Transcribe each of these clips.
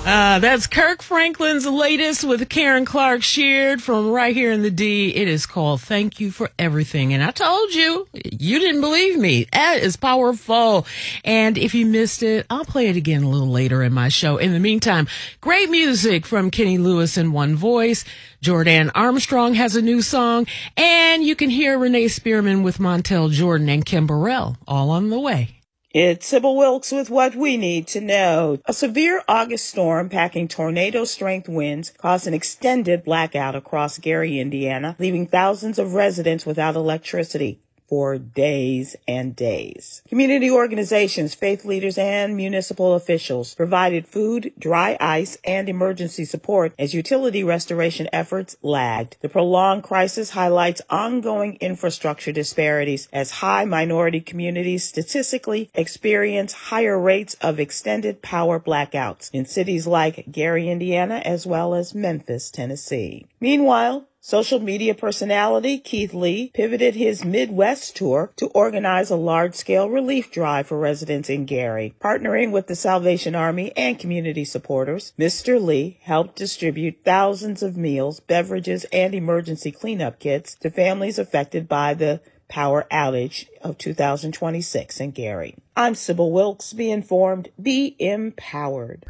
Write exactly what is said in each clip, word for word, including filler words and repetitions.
Uh, that's Kirk Franklin's latest with Karen Clark Sheard from right here in the D. It is called Thank You for Everything. And I told you, you didn't believe me. That is powerful. And if you missed it, I'll play it again a little later in my show. In the meantime, great music from Kenny Lewis in One Voice. Jordan Armstrong has a new song. And you can hear Renee Spearman with Montel Jordan and Kim Burrell all on the way. It's Sybil Wilkes with what we need to know. A severe August storm packing tornado-strength winds caused an extended blackout across Gary, Indiana, leaving thousands of residents without electricity for days and days. Community organizations, faith leaders, and municipal officials provided food, dry ice, and emergency support as utility restoration efforts lagged. The prolonged crisis highlights ongoing infrastructure disparities as high minority communities statistically experience higher rates of extended power blackouts in cities like Gary, Indiana, as well as Memphis, Tennessee. Meanwhile, social media personality Keith Lee pivoted his Midwest tour to organize a large-scale relief drive for residents in Gary. Partnering with the Salvation Army and community supporters, Mister Lee helped distribute thousands of meals, beverages, and emergency cleanup kits to families affected by the power outage of two thousand twenty-six in Gary. I'm Sybil Wilkes. Be informed, be empowered.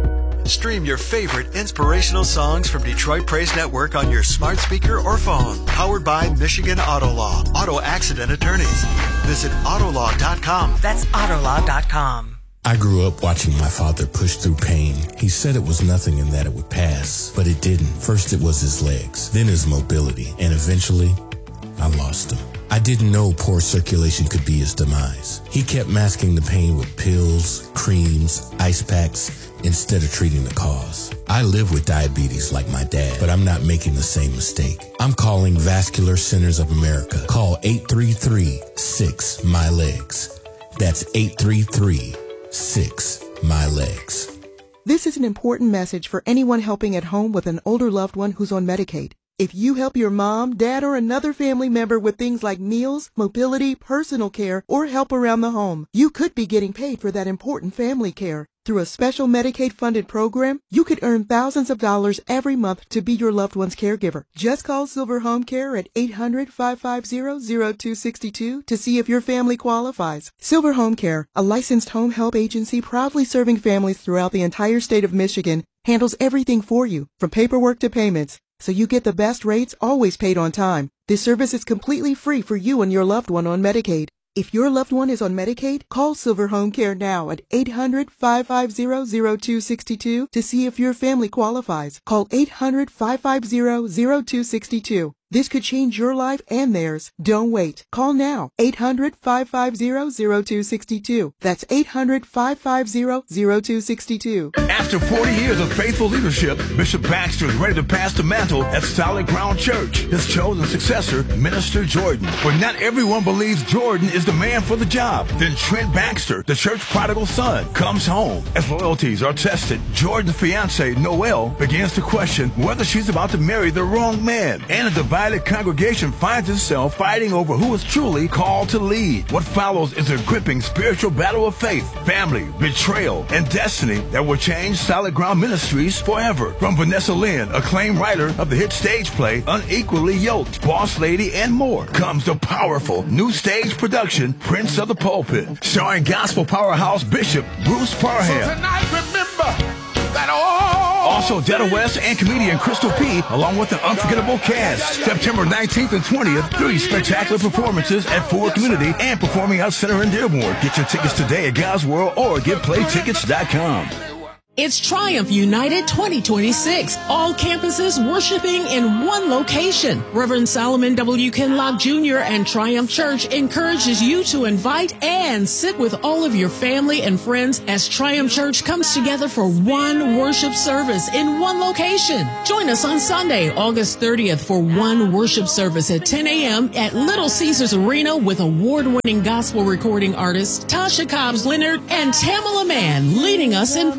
Stream your favorite inspirational songs from Detroit Praise Network on your smart speaker or phone. Powered by Michigan Auto Law. Auto accident attorneys. Visit Autolaw dot com. That's Autolaw dot com. I grew up watching my father push through pain. He said it was nothing and that it would pass, but it didn't. First it was his legs, then his mobility, and eventually, I lost him. I didn't know poor circulation could be his demise. He kept masking the pain with pills, creams, ice packs, instead of treating the cause. I live with diabetes like my dad, but I'm not making the same mistake. I'm calling Vascular Centers of America. Call eight three three, six, M Y legs. That's eight three three, six, M Y legs. This is an important message for anyone helping at home with an older loved one who's on Medicaid. If you help your mom, dad, or another family member with things like meals, mobility, personal care, or help around the home, you could be getting paid for that important family care. Through a special Medicaid-funded program, you could earn thousands of dollars every month to be your loved one's caregiver. Just call Silver Home Care at eight hundred, five five zero, zero two six two to see if your family qualifies. Silver Home Care, a licensed home help agency proudly serving families throughout the entire state of Michigan, handles everything for you, from paperwork to payments, so you get the best rates, always paid on time. This service is completely free for you and your loved one on Medicaid. If your loved one is on Medicaid, call Silver Home Care now at eight hundred, five five zero, zero two six two to see if your family qualifies. Call eight hundred, five five zero, zero two six two. This could change your life and theirs. Don't wait. Call now. eight hundred, five five zero, zero two six two. That's eight hundred, five five zero, zero two six two. After forty years of faithful leadership, Bishop Baxter is ready to pass the mantle at Solid Ground Church. His chosen successor, Minister Jordan. But not everyone believes Jordan is the man for the job. Then Trent Baxter, the church prodigal son, comes home. As loyalties are tested, Jordan's fiancée, Noelle, begins to question whether she's about to marry the wrong man. And a divided congregation finds itself fighting over who is truly called to lead. What follows is a gripping spiritual battle of faith, family, betrayal, and destiny that will change Solid Ground Ministries forever. From Vanessa Lynn, acclaimed writer of the hit stage play Unequally Yoked, Boss Lady, and more, comes the powerful new stage production Prince of the Pulpit, starring gospel powerhouse Bishop Bruce Parham. So tonight, remember that all Also, Detta West and comedian Crystal P, along with an unforgettable cast. September nineteenth and twentieth, three spectacular performances at Ford Community and Performing Arts Center in Dearborn. Get your tickets today at God's World or get play tickets dot com. It's Triumph United twenty twenty-six. All campuses worshiping in one location. Reverend Solomon W. Kinlock Junior and Triumph Church encourages you to invite and sit with all of your family and friends as Triumph Church comes together for one worship service in one location. Join us on Sunday, August thirtieth for one worship service at ten a.m. at Little Caesars Arena with award-winning gospel recording artists Tasha Cobbs Leonard and Tamala Mann leading us in praise and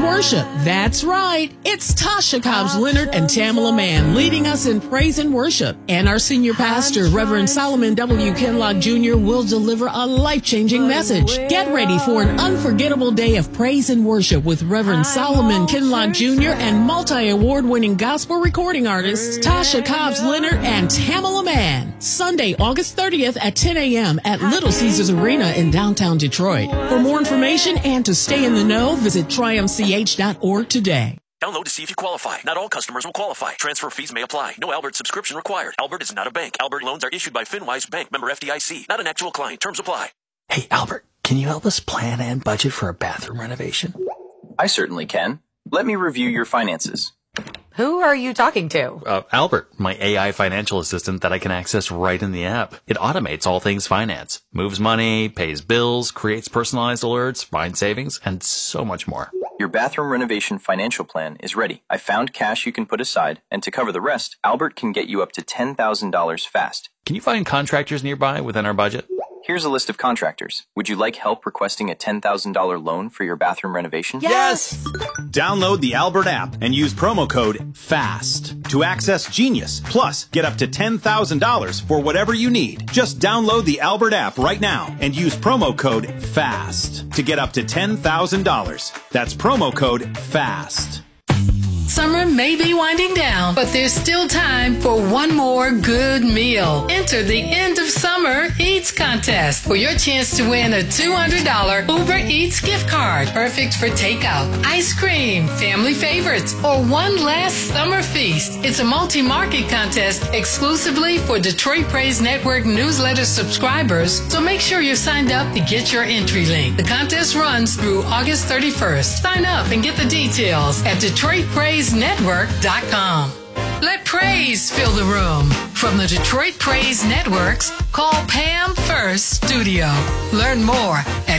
Worship. That's right. It's Tasha Cobbs Leonard and Tamala Mann leading us in praise and worship. And our senior pastor, Reverend Solomon W. Kinlock Junior, will deliver a life-changing message. Get ready for an unforgettable day of praise and worship with Reverend Solomon Kinlock Junior and multi-award-winning gospel recording artists Tasha Cobbs Leonard and Tamala Mann. Sunday, August thirtieth at ten a.m. at Little Caesars Arena in downtown Detroit. For more information and to stay in the know, visit triumph c h dot org today. Download to see if you qualify. Not all customers will qualify. Transfer fees may apply. No Albert subscription required. Albert is not a bank. Albert loans are issued by FinWise Bank, member F D I C. Not an actual client. Terms apply. Hey, Albert, can you help us plan and budget for a bathroom renovation? I certainly can. Let me review your finances. Who are you talking to? Uh, Albert, my A I financial assistant that I can access right in the app. It automates all things finance, moves money, pays bills, creates personalized alerts, finds savings, and so much more. Your bathroom renovation financial plan is ready. I found cash you can put aside, and to cover the rest, Albert can get you up to ten thousand dollars fast. Can you find contractors nearby within our budget? Here's a list of contractors. Would you like help requesting a ten thousand dollars loan for your bathroom renovation? Yes! Download the Albert app and use promo code FAST to access Genius. Plus, get up to ten thousand dollars for whatever you need. Just download the Albert app right now and use promo code FAST to get up to ten thousand dollars. That's promo code FAST. Summer may be winding down, but there's still time for one more good meal. Enter the End of Summer Eats Contest for your chance to win a two hundred dollars Uber Eats gift card. Perfect for takeout, ice cream, family favorites, or one last summer feast. It's a multi-market contest exclusively for Detroit Praise Network newsletter subscribers, so make sure you're signed up to get your entry link. The contest runs through August thirty-first. Sign up and get the details at Detroit Praise Network dot com. Let praise fill the room. From the Detroit Praise Networks, call Pam First Studio. Learn more at